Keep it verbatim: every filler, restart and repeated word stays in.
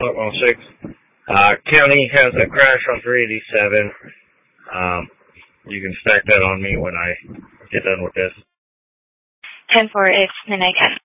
one oh six. Uh, county has a crash on three eighty-seven. Um, you can stack that on me when I get done with this. ten four, it's midnight ten.